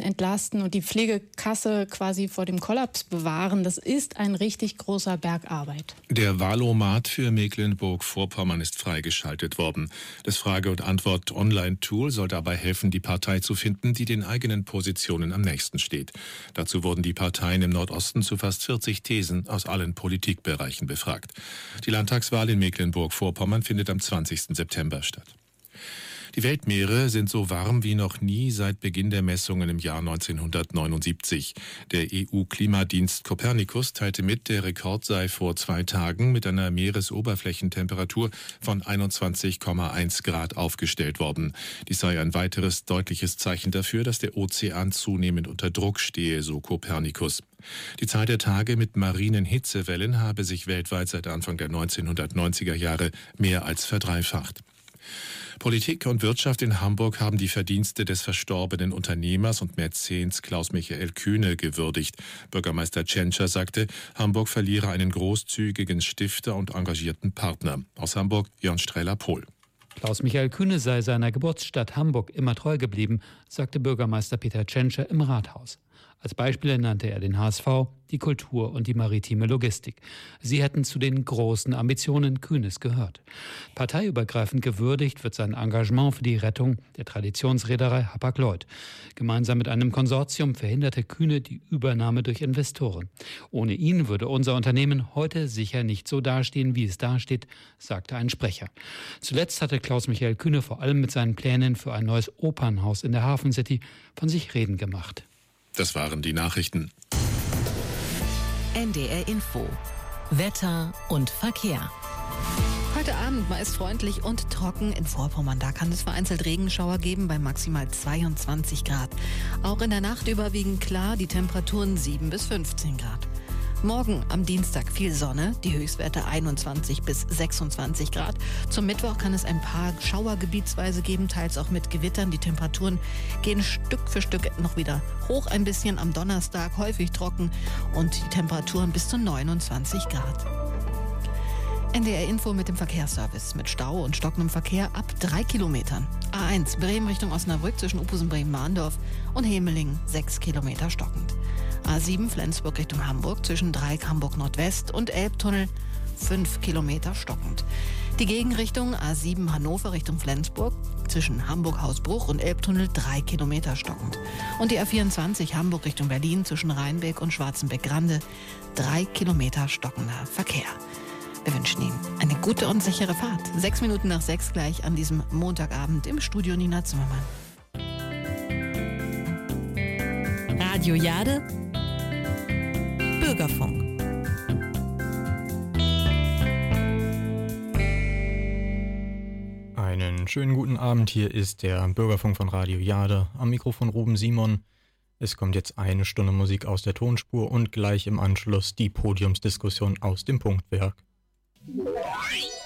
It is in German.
entlasten und die Pflegekasse quasi vor dem Kollaps bewahren. Das ist ein richtig großer Berg Arbeit. Der Wahlomat für Mecklenburg-Vorpommern ist freigeschaltet worden. Das Frage- und Antwort-Online-Tool soll dabei helfen, die Partei zu finden, die den eigenen Positionen am nächsten steht. Dazu wurden die Parteien im Nordosten zu fast 40 Thesen aus allen Politikbereichen befragt. Die Landtagswahl in Mecklenburg-Vorpommern findet am 20. September statt. Die Weltmeere sind so warm wie noch nie seit Beginn der Messungen im Jahr 1979. Der EU-Klimadienst Copernicus teilte mit, der Rekord sei vor 2 Tagen mit einer Meeresoberflächentemperatur von 21,1 Grad aufgestellt worden. Dies sei ein weiteres deutliches Zeichen dafür, dass der Ozean zunehmend unter Druck stehe, so Copernicus. Die Zahl der Tage mit marinen Hitzewellen habe sich weltweit seit Anfang der 1990er Jahre mehr als verdreifacht. Politik und Wirtschaft in Hamburg haben die Verdienste des verstorbenen Unternehmers und Mäzens Klaus-Michael Kühne gewürdigt. Bürgermeister Tschentscher sagte, Hamburg verliere einen großzügigen Stifter und engagierten Partner. Aus Hamburg, Jörn Streller-Pohl. Klaus-Michael Kühne sei seiner Geburtsstadt Hamburg immer treu geblieben, sagte Bürgermeister Peter Tschentscher im Rathaus. Als Beispiele nannte er den HSV, die Kultur und die maritime Logistik. Sie hätten zu den großen Ambitionen Kühnes gehört. Parteiübergreifend gewürdigt wird sein Engagement für die Rettung der Traditionsreederei Hapag-Lloyd. Gemeinsam mit einem Konsortium verhinderte Kühne die Übernahme durch Investoren. Ohne ihn würde unser Unternehmen heute sicher nicht so dastehen, wie es dasteht, sagte ein Sprecher. Zuletzt hatte Klaus-Michael Kühne vor allem mit seinen Plänen für ein neues Opernhaus in der Hafen City von sich reden gemacht. Das waren die Nachrichten. NDR Info. Wetter und Verkehr. Heute Abend meist freundlich und trocken in Vorpommern. Da kann es vereinzelt Regenschauer geben bei maximal 22 Grad. Auch in der Nacht überwiegend klar, die Temperaturen 7 bis 15 Grad. Morgen am Dienstag viel Sonne, die Höchstwerte 21 bis 26 Grad. Zum Mittwoch kann es ein paar Schauer gebietsweise geben, teils auch mit Gewittern. Die Temperaturen gehen Stück für Stück noch wieder hoch ein bisschen. Am Donnerstag häufig trocken und die Temperaturen bis zu 29 Grad. NDR Info mit dem Verkehrsservice. Mit Stau und stockendem Verkehr ab 3 Kilometern. A1 Bremen Richtung Osnabrück zwischen Uphusen, Bremen-Mahndorf und Hemeling 6 Kilometer stockend. A7 Flensburg Richtung Hamburg zwischen Dreieck Hamburg Nordwest und Elbtunnel 5 Kilometer stockend. Die Gegenrichtung A7 Hannover Richtung Flensburg zwischen Hamburg-Hausbruch und Elbtunnel 3 Kilometer stockend. Und die A24 Hamburg Richtung Berlin zwischen Rheinbeck und Schwarzenbeck-Grande 3 Kilometer stockender Verkehr. Wir wünschen Ihnen eine gute und sichere Fahrt. 6 Minuten nach 6 gleich an diesem Montagabend im Studio Nina Zimmermann. Radio Jade. Bürgerfunk. Einen schönen guten Abend, hier ist der Bürgerfunk von Radio Jade. Am Mikrofon Ruben Simon. Es kommt jetzt 1 Stunde Musik aus der Tonspur und gleich im Anschluss die Podiumsdiskussion aus dem Punktwerk.